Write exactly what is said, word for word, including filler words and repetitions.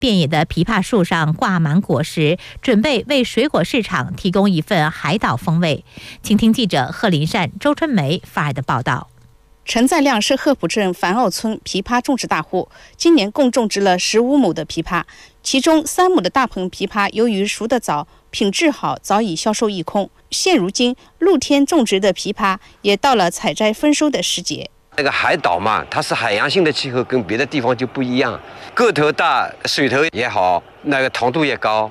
遍野的枇杷树上挂满果实，准备为水果市场提供一份海岛风味。请听记者贺林善、周春梅发来的报道。 陈在亮是鹤浦镇樊坳村枇杷种植大户，今年共种植了十五亩的枇杷，其中三亩的大棚枇杷由于熟得早、品质好，早已销售一空。现如今，露天种植的枇杷也到了采摘丰收的时节。 那个海岛嘛，它是海洋性的气候，跟别的地方就不一样，个头大，水头也好，那个糖度也高。